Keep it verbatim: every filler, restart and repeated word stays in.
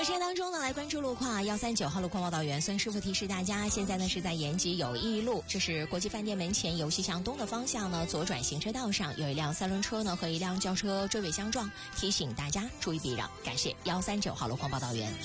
时间当中呢，来关注路况。幺三九号路况报道员孙师傅提示大家，现在呢是在延吉友谊路，这是国际饭店门前由西向东的方向呢，左转行车道上有一辆三轮车呢和一辆轿车追尾相撞，提醒大家注意避让。感谢幺三九号路况报道员。